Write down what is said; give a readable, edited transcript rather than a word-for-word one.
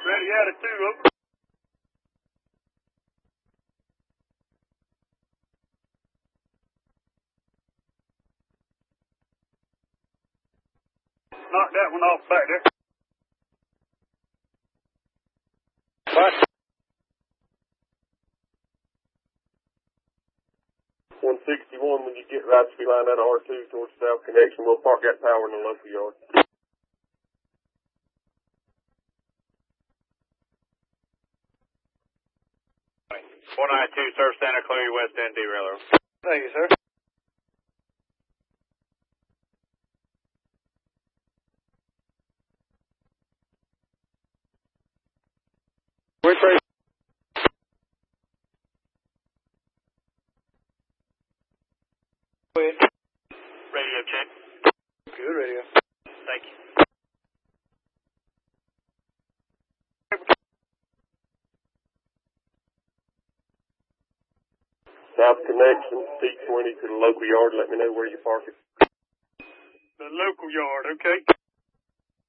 Ready out of 2, over. Knock that one off back there. What? 161, when you get right to be line out of R2 towards South Connection, we'll park that power in the local yard. 492, Surf Center, clear your west end derailer. Thank you, sir. Which way? Go ahead. Radio check. Good radio. Thank you. South Connection, T20 to the local yard. Let me know where you park it. The local yard, okay.